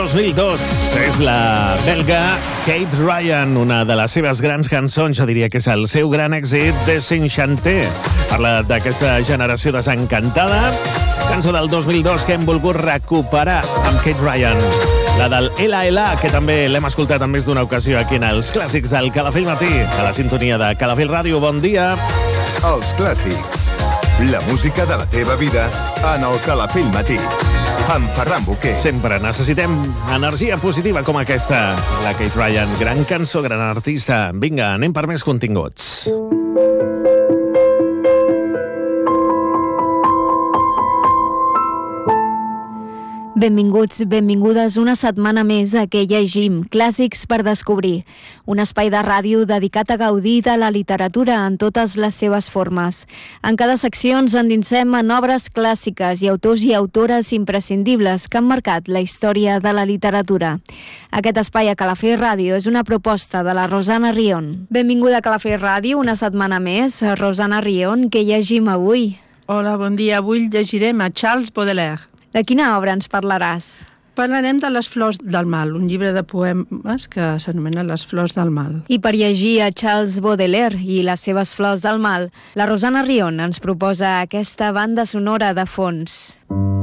2002. És la belga Kate Ryan, una de les seves grans cançons, jo diria que és el seu gran èxit, Desenchanté. Parla d'aquesta generació desencantada, cançó del 2002 que hem volgut recuperar amb Kate Ryan. La del Ela Ela, que també l'hem escoltat en més d'una ocasió aquí en els clàssics del Calafell Matí, a la sintonia de Calafell Ràdio. Bon dia. Els clàssics. La música de la teva vida en el Calafell Matí. Amb Ferran Boquer. Sempre necessitem energia positiva com aquesta. La Kate Ryan, gran cançó, gran artista. Vinga, anem per més continguts. Benvinguts, benvingudes una setmana més a Que llegim, clàssics per descobrir. Un espai de ràdio dedicat a gaudir de la literatura en totes les seves formes. En cada secció ens endinsem en obres clàssiques i autors i autores imprescindibles que han marcat la història de la literatura. Aquest espai a Calafell Ràdio és una proposta de la Rosana Rion. Benvinguda a Calafell Ràdio una setmana més. Rosana Rion, què llegim avui? Hola, bon dia. Avui llegirem a Charles Baudelaire. De quina obra ens parlaràs? Parlarem de Les flors del mal, un llibre de poemes que s'anomena Les flors del mal. I per llegir a Charles Baudelaire i les seves flors del mal, la Rosana Rion ens proposa aquesta banda sonora de fons.